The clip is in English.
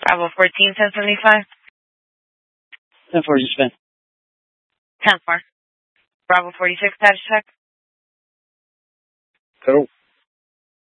Bravo 14, 1075. 10-4, just spin. 10-4. Bravo 46, status check. Cool.